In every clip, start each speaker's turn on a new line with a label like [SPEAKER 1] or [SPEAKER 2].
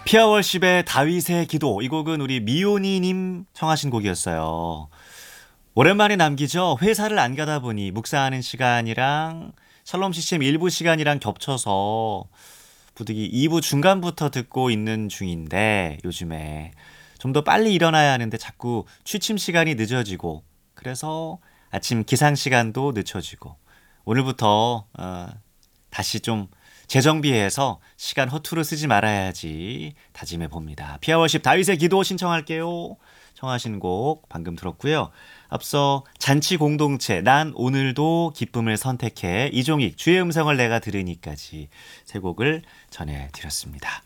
[SPEAKER 1] 피아월십의 다윗의 기도. 이 곡은 우리 미오니님 청하신 곡이었어요. 오랜만에 남기죠. 회사를 안 가다 보니 묵상하는 시간이랑 샬롬 CCM 일부 시간이랑 겹쳐서 부득이 2부 중간부터 듣고 있는 중인데 요즘에 좀 더 빨리 일어나야 하는데 자꾸 취침 시간이 늦어지고 그래서 아침 기상 시간도 늦춰지고 오늘부터 다시 좀 재정비해서 시간 허투루 쓰지 말아야지 다짐해 봅니다. 피아워십 다윗의 기도 신청할게요. 청하신 곡 방금 들었고요. 앞서 잔치 공동체 난 오늘도 기쁨을 선택해 이종익 주의 음성을 내가 들으니까지 세 곡을 전해드렸습니다.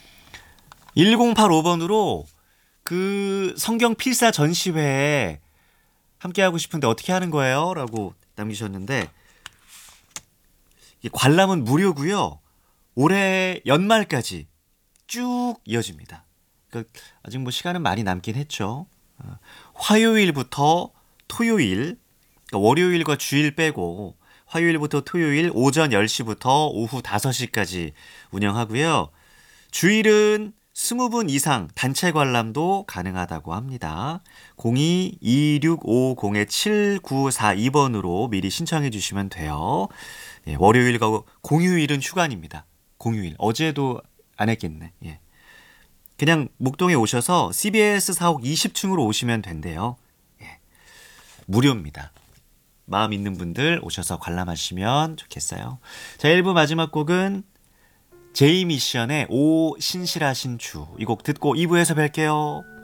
[SPEAKER 1] 1085번으로 그 성경 필사 전시회에 함께하고 싶은데 어떻게 하는 거예요? 라고 남기셨는데 관람은 무료고요. 올해 연말까지 쭉 이어집니다. 그러니까 아직 뭐 시간은 많이 남긴 했죠. 화요일부터 토요일, 그러니까 월요일과 주일 빼고 화요일부터 토요일 오전 10시부터 오후 5시까지 운영하고요. 주일은 20분 이상 단체 관람도 가능하다고 합니다. 02-2650-7942번으로 미리 신청해 주시면 돼요. 예, 월요일과 공휴일은 휴관입니다. 공휴일. 어제도 안 했겠네. 예. 그냥 목동에 오셔서 CBS 사옥 20층으로 오시면 된대요. 예. 무료입니다. 마음 있는 분들 오셔서 관람하시면 좋겠어요. 자, 1부 마지막 곡은 제이미션의 오 신실하신 주. 이 곡 듣고 2부에서 뵐게요.